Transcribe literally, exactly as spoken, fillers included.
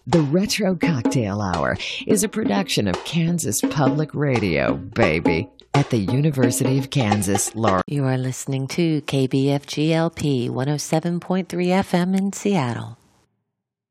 The Retro Cocktail Hour is a production of Kansas Public Radio, baby, at the University of Kansas, Laurel. You are listening to K B F G L P one oh seven point three F M in Seattle.